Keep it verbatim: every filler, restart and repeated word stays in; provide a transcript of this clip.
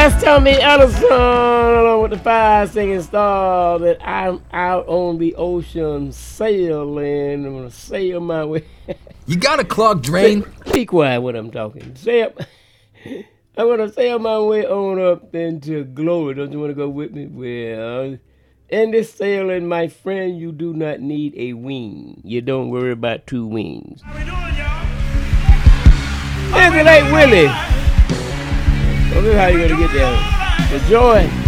That's Tommy Ellison along with the five singing star that I'm out on the ocean sailing. I'm gonna sail my way. You got a clogged drain? Say, be quiet when I'm talking. Sail. I'm gonna sail my way on up into glory. Don't you want to go with me? Well, in this sailing, my friend, you do not need a wing. You don't worry about two wings. How we doing, y'all? Here's the late Willie. So this is how you're gonna get there. The joy.